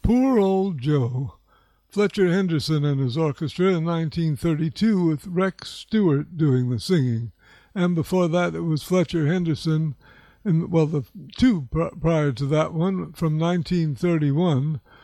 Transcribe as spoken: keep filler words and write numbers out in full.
Poor Old Joe. Fletcher Henderson and his orchestra in nineteen thirty-two with Rex Stewart doing the singing. And before that it was Fletcher Henderson, and well, the two pr- prior to that one from nineteen thirty-one